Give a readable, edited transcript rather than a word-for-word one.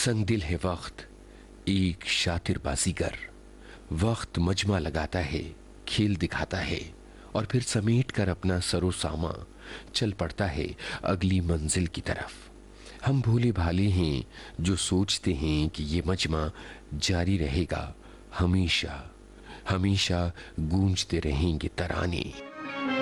संगदिल है वक्त एक शातिर बाजीगर। वक्त मजमा लगाता है, खेल दिखाता है और फिर समेट कर अपना सरो सामा चल पड़ता है अगली मंजिल की तरफ। हम भोले भाले हैं जो सोचते हैं कि ये मजमा जारी रहेगा हमेशा। हमेशा गूंजते रहेंगे तराने।